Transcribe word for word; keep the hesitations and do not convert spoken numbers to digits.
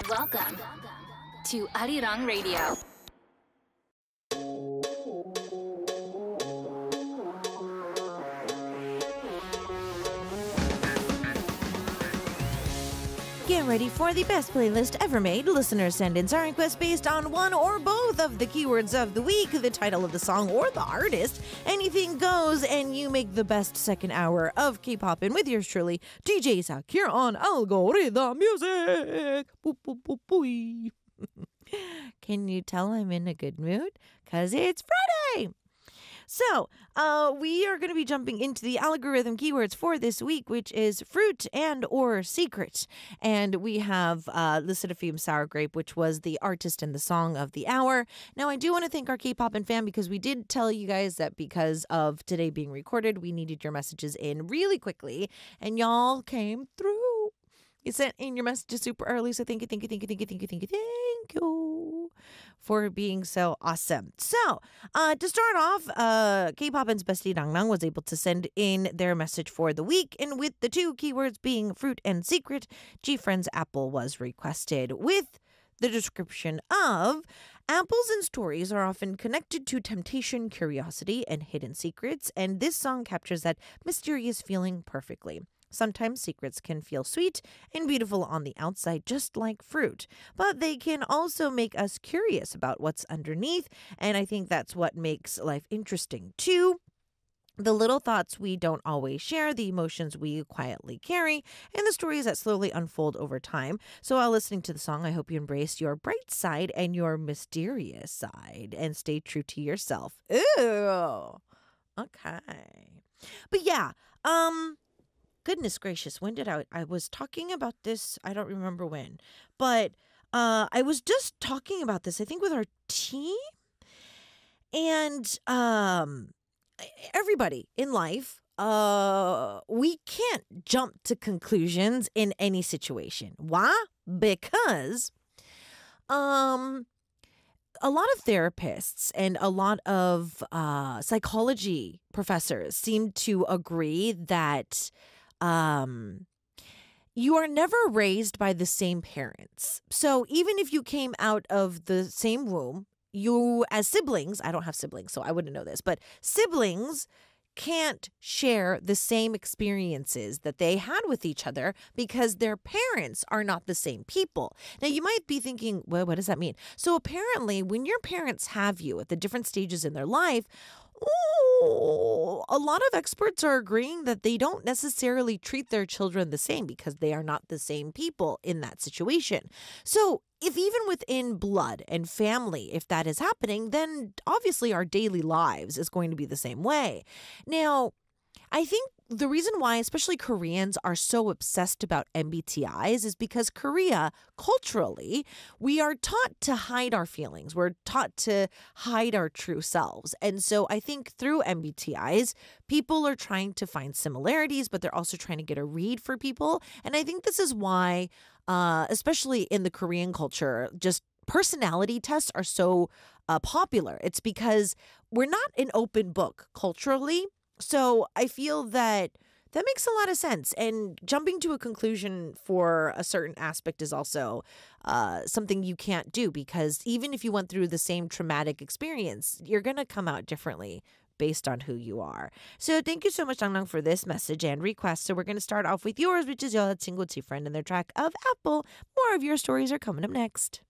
Welcome to Arirang Radio. Get ready for the best playlist ever made. Listeners send in song requests based on one or both of the keywords of the week, the title of the song, or the artist. Anything goes, and you make the best second hour of K-pop. And with yours truly, D J Sak here on Algorithm Music. Boop, boop, boop, boop. Can you tell I'm in a good mood? Because it's Friday! So, uh, we are going to be jumping into the algorithm keywords for this week, which is fruit and or secret. And we have uh, listed a few Sour Grape, which was the artist and the song of the hour. Now, I do want to thank our K-pop and fan because we did tell you guys that because of today being recorded, we needed your messages in really quickly. And y'all came through. You sent in your messages super early, so thank you, thank you, thank you, thank you, thank you, thank you, thank you for being so awesome. So, uh, to start off, uh, K-pop's bestie Rangnang was able to send in their message for the week, and with the two keywords being fruit and secret, G-Friend's Apple was requested with the description of apples and stories are often connected to temptation, curiosity, and hidden secrets, and this song captures that mysterious feeling perfectly. Sometimes secrets can feel sweet and beautiful on the outside, just like fruit, but they can also make us curious about what's underneath, and I think that's what makes life interesting too. The little thoughts we don't always share, the emotions we quietly carry, and the stories that slowly unfold over time. So while listening to the song, I hope you embrace your bright side and your mysterious side and stay true to yourself. Ooh, okay. But yeah, um... goodness gracious, when did I, I was talking about this, I don't remember when, but uh, I was just talking about this, I think with our team, and um, everybody in life, uh, we can't jump to conclusions in any situation. Why? Because um, a lot of therapists and a lot of uh, psychology professors seem to agree that Um, you are never raised by the same parents. So even if you came out of the same womb, you as siblings, I don't have siblings, so I wouldn't know this, but siblings can't share the same experiences that they had with each other because their parents are not the same people. Now, you might be thinking, well, what does that mean? So apparently, when your parents have you at the different stages in their life, ooh, a lot of experts are agreeing that they don't necessarily treat their children the same because they are not the same people in that situation. So if even within blood and family, if that is happening, then obviously our daily lives is going to be the same way. Now, I think the reason why, especially Koreans, are so obsessed about M B T Is is because Korea, culturally, we are taught to hide our feelings. We're taught to hide our true selves. And so I think through M B T Is, people are trying to find similarities, but they're also trying to get a read for people. And I think this is why, uh, especially in the Korean culture, just personality tests are so uh, popular. It's because we're not an open book culturally. So I feel that that makes a lot of sense. And jumping to a conclusion for a certain aspect is also uh, something you can't do because even if you went through the same traumatic experience, you're going to come out differently based on who you are. So thank you so much, Rangnang, for this message and request. So we're going to start off with yours, which is 여자친구 G-Friend and their track of Apple. More of your stories are coming up next.